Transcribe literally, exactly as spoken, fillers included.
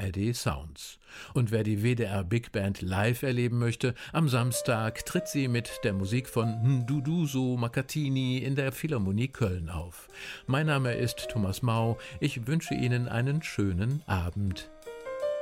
R D Sounds. Und wer die W D R Big Band live erleben möchte, am Samstag tritt sie mit der Musik von Nduduzo Makatini in der Philharmonie Köln auf. Mein Name ist Thomas Mau. Ich wünsche Ihnen einen schönen Abend.